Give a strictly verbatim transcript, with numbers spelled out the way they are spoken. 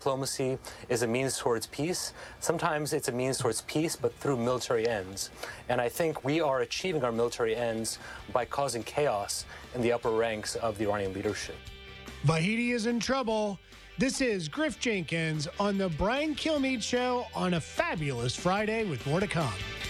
diplomacy is a means towards peace. Sometimes it's a means towards peace, but through military ends. And I think we are achieving our military ends by causing chaos in the upper ranks of the Iranian leadership. Vahidi is in trouble. This is Griff Jenkins on the Brian Kilmeade Show on a fabulous Friday with more to come.